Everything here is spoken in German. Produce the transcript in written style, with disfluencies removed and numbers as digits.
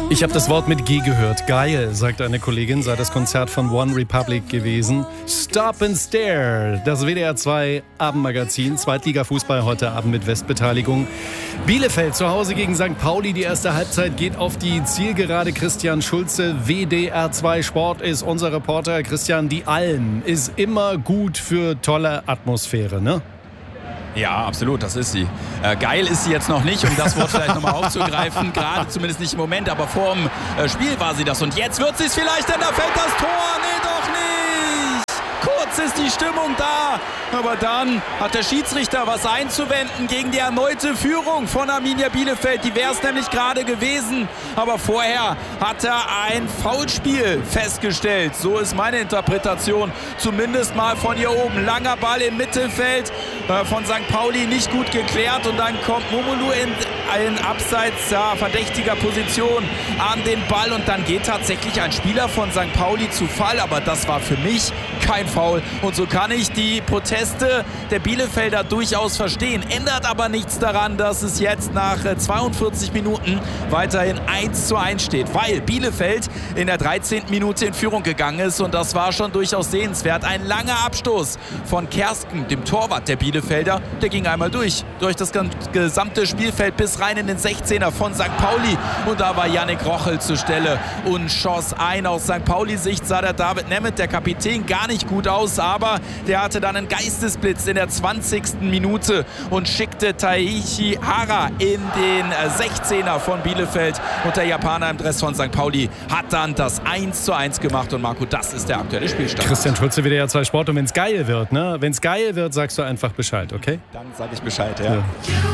Ich habe das Wort mit G gehört. Geil, sagt eine Kollegin, sei das Konzert von One Republic gewesen. Stop and Stare, das WDR 2 Abendmagazin. Zweitliga-Fußball heute Abend mit Westbeteiligung. Bielefeld zu Hause gegen St. Pauli. Die erste Halbzeit geht auf die Zielgerade. Christian Schulze, WDR 2 Sport ist unser Reporter. Christian, die Alm ist immer gut für tolle Atmosphäre, ne? Ja, absolut, das ist sie. Geil ist sie jetzt noch nicht, um das Wort vielleicht nochmal aufzugreifen. Gerade zumindest nicht im Moment, aber vor dem Spiel war sie das. Und jetzt wird sie es vielleicht, denn da fällt das Tor. Nee, doch nicht. Kurz ist die Stimmung da. Aber dann hat der Schiedsrichter was einzuwenden gegen die erneute Führung von Arminia Bielefeld. Die wäre es nämlich gerade gewesen. Aber vorher hat er ein Foulspiel festgestellt. So ist meine Interpretation. Zumindest mal von hier oben. Langer Ball im Mittelfeld von St. Pauli, nicht gut geklärt. Und dann kommt Momolu in abseits verdächtiger Position an den Ball. Und dann geht tatsächlich ein Spieler von St. Pauli zu Fall. Aber das war für mich kein Foul. Und so kann ich die Proteste der Bielefelder durchaus verstehen. Ändert aber nichts daran, dass es jetzt nach 42 Minuten weiterhin 1:1 steht. Weil Bielefeld in der 13. Minute in Führung gegangen ist. Und das war schon durchaus sehenswert. Ein langer Abstoß von Kersken, dem Torwart der Bielefelder. Der ging einmal durch das gesamte Spielfeld bis rein in den 16er von St. Pauli. Und da war Yannick Rochel zur Stelle und schoss ein. Aus St. Pauli-Sicht sah der David Nemeth, der Kapitän, gar nicht gut aus. Aber der hatte dann einen Geistesblitz in der 20. Minute und schickte Taichi Hara in den 16er von Bielefeld. Und der Japaner im Dress von St. Pauli hat dann das 1:1 gemacht. Und Marco, das ist der aktuelle Spielstand. Christian Schulze, WDR 2 Sport. Und wenn es geil wird, ne? Wenn es geil wird, sagst du einfach Bescheid, okay? Dann sage ich Bescheid, ja.